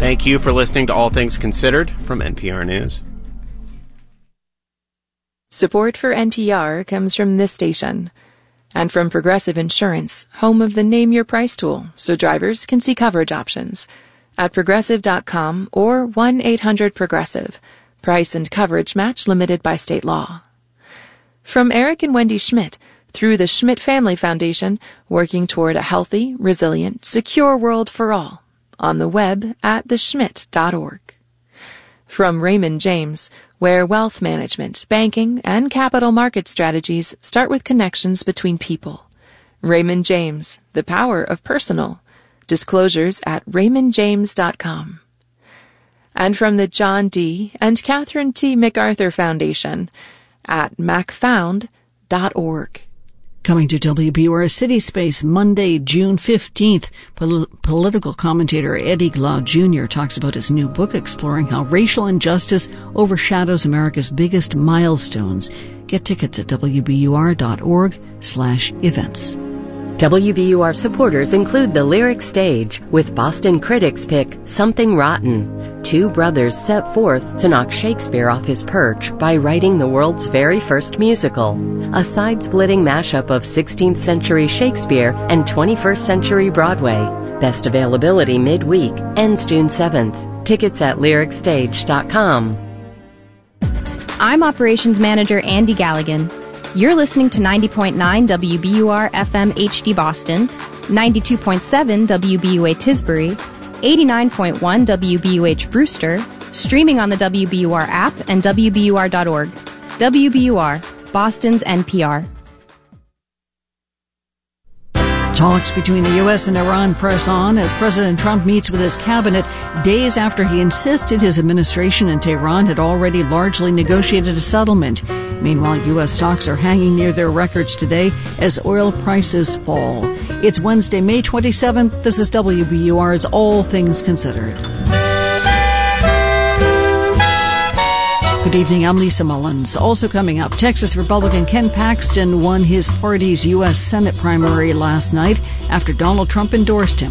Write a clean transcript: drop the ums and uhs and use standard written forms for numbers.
Thank you for listening to All Things Considered from NPR News. Support for NPR comes from this station and from Progressive Insurance, home of the Name Your Price tool, so drivers can see coverage options at Progressive.com or 1-800-PROGRESSIVE. Price and coverage match limited by state law. From Eric and Wendy Schmidt, through the Schmidt Family Foundation, working toward a healthy, resilient, secure world for all. On the web at theschmidt.org. From Raymond James, where wealth management, banking, and capital market strategies start with connections between people. Raymond James, the power of personal. Disclosures at raymondjames.com. And from the John D. and Catherine T. MacArthur Foundation at macfound.org. Coming to WBUR City Space Monday, June 15th, political commentator Eddie Glaude Jr. talks about his new book exploring how racial injustice overshadows America's biggest milestones. Get tickets at wbur.org/events. WBUR supporters include the Lyric Stage with Boston critics pick Something Rotten. Two brothers set forth to knock Shakespeare off his perch by writing the world's very first musical, a side-splitting mashup of 16th century Shakespeare and 21st century Broadway. Best availability midweek, ends June 7th. Tickets at lyricstage.com. I'm Operations Manager Andy Galligan. You're listening to 90.9 WBUR FM HD Boston, 92.7 WBUA Tisbury, 89.1 WBUH Brewster, streaming on the WBUR app and WBUR.org. WBUR, Boston's NPR. Talks between the U.S. and Iran press on as President Trump meets with his cabinet days after he insisted his administration in Tehran had already largely negotiated a settlement. Meanwhile, U.S. stocks are hanging near their records today as oil prices fall. It's Wednesday, May 27th. This is WBUR's All Things Considered. Good evening, I'm Lisa Mullins. Also coming up, Texas Republican Ken Paxton won his party's U.S. Senate primary last night after Donald Trump endorsed him.